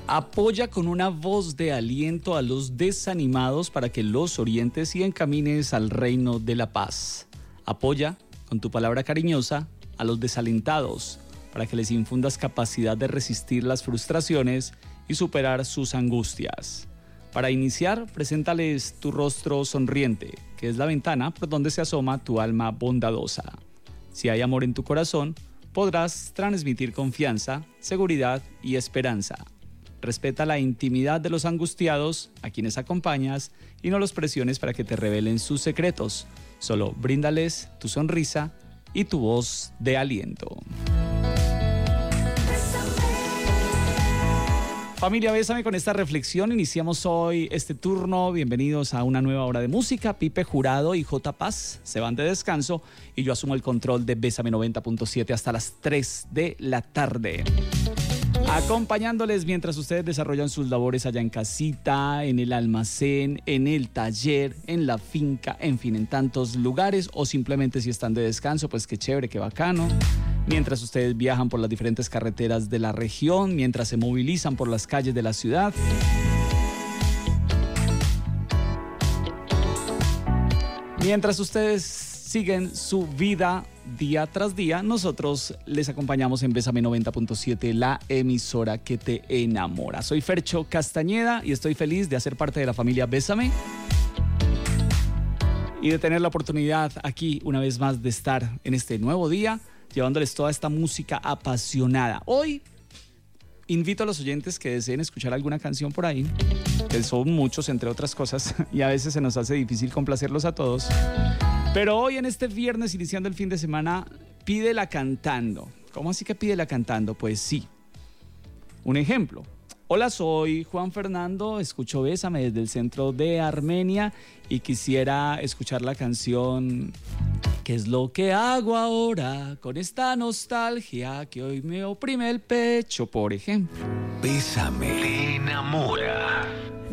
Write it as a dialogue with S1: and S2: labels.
S1: Apoya con una voz de aliento a los desanimados para que los orientes y encamines al reino de la paz. Apoya con tu palabra cariñosa a los desalentados para que les infundas capacidad de resistir las frustraciones y superar sus angustias. Para iniciar, preséntales tu rostro sonriente, que es la ventana por donde se asoma tu alma bondadosa. Si hay amor en tu corazón, podrás transmitir confianza, seguridad y esperanza. Respeta la intimidad de los angustiados a quienes acompañas y no los presiones para que te revelen sus secretos. Solo bríndales tu sonrisa y tu voz de aliento. Familia, bésame con esta reflexión. Iniciamos hoy este turno. Bienvenidos a una nueva hora de música. Pipe Jurado y J. Paz se van de descanso y yo asumo el control de Bésame 90.7 hasta las 3 de la tarde. Acompañándoles mientras ustedes desarrollan sus labores allá en casita, en el almacén, en el taller, en la finca, en fin, en tantos lugares, o simplemente si están de descanso, pues qué chévere, qué bacano. Mientras ustedes viajan por las diferentes carreteras de la región, mientras se movilizan por las calles de la ciudad. Mientras ustedes siguen su vida día tras día, nosotros les acompañamos en Bésame 90.7, la emisora que te enamora. Soy Fercho Castañeda y estoy feliz de hacer parte de la familia Bésame y de tener la oportunidad aquí una vez más de estar en este nuevo día llevándoles toda esta música apasionada. Hoy invito a los oyentes que deseen escuchar alguna canción por ahí, que son muchos entre otras cosas y a veces se nos hace difícil complacerlos a todos. Pero hoy en este viernes, iniciando el fin de semana, pídela cantando. ¿Cómo así que pídela cantando? Pues sí. Un ejemplo. Hola, soy Juan Fernando, escucho Bésame desde el centro de Armenia y quisiera escuchar la canción ¿Qué es lo que hago ahora con esta nostalgia que hoy me oprime el pecho, por ejemplo?
S2: Bésame, te enamora.